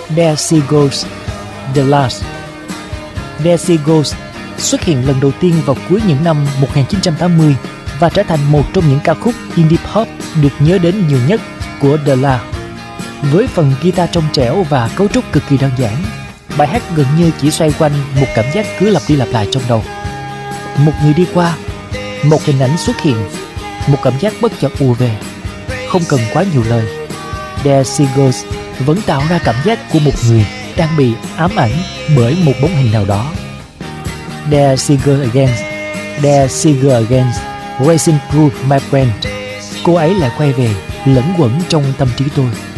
There She Goes, The Last. There She Goes xuất hiện lần đầu tiên vào cuối những năm 1980 và trở thành một trong những ca khúc indie pop được nhớ đến nhiều nhất của The Last. Với phần guitar trong trẻo và cấu trúc cực kỳ đơn giản, bài hát gần như chỉ xoay quanh một cảm giác cứ lặp đi lặp lại trong đầu. Một người đi qua, một hình ảnh xuất hiện, một cảm giác bất chợt ùa về. Không cần quá nhiều lời, There She Goes vẫn tạo ra cảm giác của một người đang bị ám ảnh bởi một bóng hình nào đó. There She Goes Again, There She Goes Again, racing through my brain. Cô ấy lại quay về, lẫn quẩn trong tâm trí tôi.